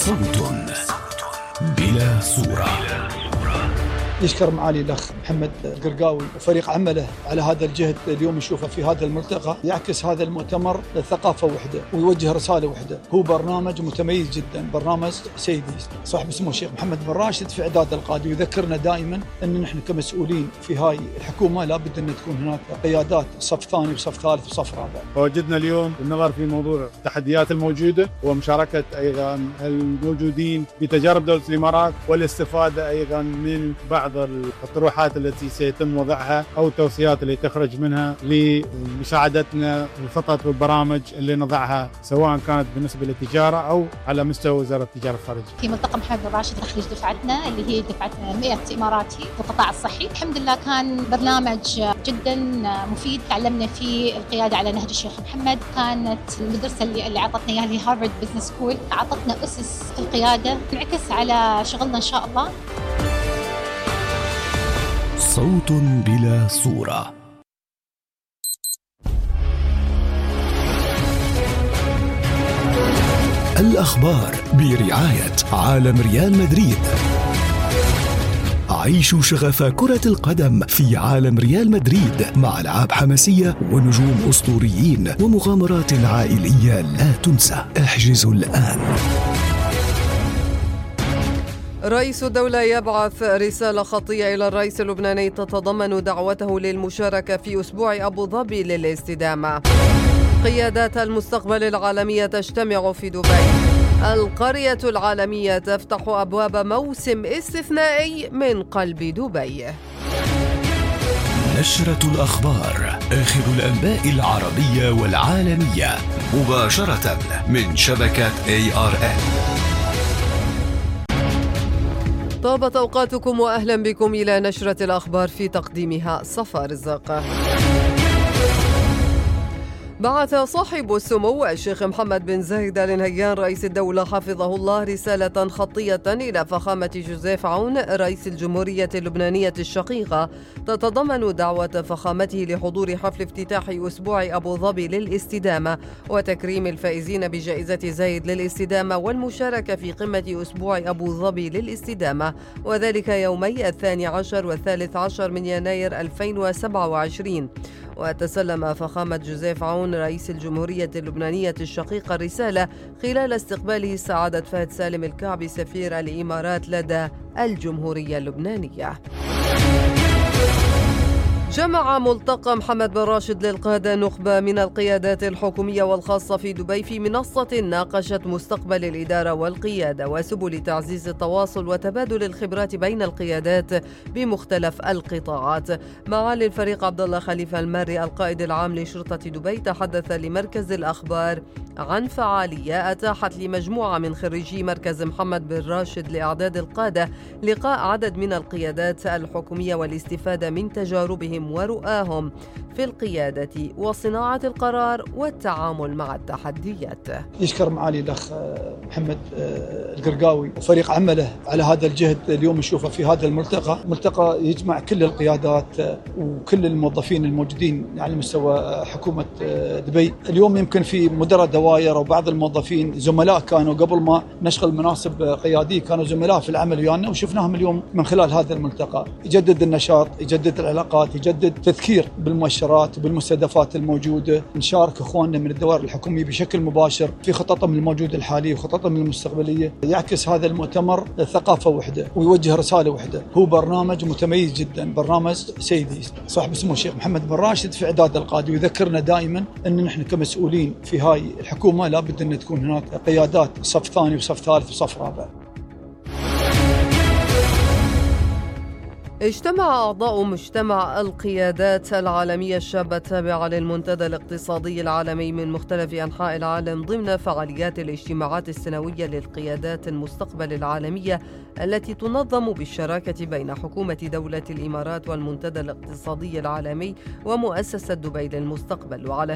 صوت بلا صورة. يشكر معالي الأخ محمد القرقاوي وفريق عمله على هذا الجهد اليوم نشوفه في هذا الملتقى. يعكس هذا المؤتمر ثقافة وحدة ويوجه رسالة وحدة. هو برنامج متميز جدا، برنامج سيدي صاحب سمو الشيخ محمد بن راشد في إعداد القادة، ويذكرنا دائما أن نحن كمسؤولين في هاي الحكومة لابد أن تكون هناك قيادات صف ثاني وصف ثالث وصف رابع. فوجدنا اليوم بالنظر في موضوع التحديات الموجودة ومشاركة أيضا الموجودين في تجارب دولة الإمارات، والاستفادة أيضا من بعض الطروحات التي سيتم وضعها أو التوصيات اللي تخرج منها لمساعدتنا الخطط والبرامج اللي نضعها، سواء كانت بالنسبة للتجارة أو على مستوى وزارة التجارة الخارجية. في ملتقى محمد بن راشد تخرج دفعتنا اللي هي دفعتنا 100 إماراتي في القطاع الصحي. الحمد لله كان برنامج جدا مفيد، تعلمنا فيه القيادة على نهج الشيخ محمد. كانت المدرسة اللي عطتنا إياها اللي هارفارد بزنس سكول عطتنا أسس القيادة تنعكس على شغلنا إن شاء الله. صوت بلا صورة. الأخبار برعاية عالم ريال مدريد. عيشوا شغف كرة القدم في عالم ريال مدريد مع ألعاب حماسية ونجوم أسطوريين ومغامرات عائلية لا تنسى. احجزوا الآن. رئيس الدولة يبعث رسالة خطية إلى الرئيس اللبناني تتضمن دعوته للمشاركة في أسبوع أبو ظبي للاستدامة. قيادات المستقبل العالمية تجتمع في دبي. القرية العالمية تفتح أبواب موسم استثنائي من قلب دبي. نشرة الأخبار، آخر الأنباء العربية والعالمية مباشرة من شبكة ARN. طابت أوقاتكم وأهلا بكم إلى نشرة الأخبار في تقديمها صفا رزاق. بعث صاحب السمو الشيخ محمد بن زايد آل نهيان رئيس الدولة حفظه الله رسالة خطية إلى فخامة جوزيف عون رئيس الجمهورية اللبنانية الشقيقة تتضمن دعوة فخامته لحضور حفل افتتاح أسبوع أبو ظبي للاستدامة وتكريم الفائزين بجائزة زايد للاستدامة والمشاركة في قمة أسبوع أبو ظبي للاستدامة، وذلك يومي 12 و13 من يناير 2027. وتسلم فخامة جوزيف عون رئيس الجمهورية اللبنانية الشقيقة الرسالة خلال استقباله سعادة فهد سالم الكعبي سفير الإمارات لدى الجمهورية اللبنانية. جمع ملتقى محمد بن راشد للقادة نخبة من القيادات الحكومية والخاصة في دبي في منصة ناقشت مستقبل الإدارة والقيادة وسبل تعزيز التواصل وتبادل الخبرات بين القيادات بمختلف القطاعات. معالي الفريق عبد الله خليفة الماري القائد العام لشرطة دبي تحدث لمركز الأخبار عن فعالية أتاحت لمجموعة من خريجي مركز محمد بن راشد لإعداد القادة لقاء عدد من القيادات الحكومية والاستفادة من تجاربهم ورؤاهم في القيادة وصناعة القرار والتعامل مع التحديات. يشكر معالي الأخ محمد القرقاوي وفريق عمله على هذا الجهد اليوم نشوفه في هذا الملتقى. ملتقى يجمع كل القيادات وكل الموظفين الموجودين على مستوى حكومة دبي. اليوم يمكن في مدراء دوائر وبعض الموظفين زملاء كانوا قبل ما نشغل مناصب قيادية كانوا زملاء في العمل ويانا، وشفناهم اليوم من خلال هذا الملتقى. يجدد النشاط، يجدد العلاقات، يجدد تذكير بالمؤشرات وبالمستهدفات الموجودة. نشارك اخواننا من الدوائر الحكومية بشكل مباشر في خططهم الموجودة الحالية وخططهم المستقبلية. يعكس هذا المؤتمر ثقافة وحدة ويوجه رسالة وحدة. هو برنامج متميز جدا، برنامج سيدي صاحب سمو الشيخ محمد بن راشد في إعداد القادة، ويذكرنا دائما أن نحن كمسؤولين في هاي الحكومة لابد أن تكون هناك قيادات صف ثاني وصف ثالث وصف رابع. اجتمع أعضاء مجتمع القيادات العالمية الشابة التابعة للمنتدى الاقتصادي العالمي من مختلف أنحاء العالم ضمن فعاليات الاجتماعات السنوية للقيادات المستقبل العالمية التي تنظم بالشراكة بين حكومة دولة الإمارات والمنتدى الاقتصادي العالمي ومؤسسة دبي للمستقبل. وعلى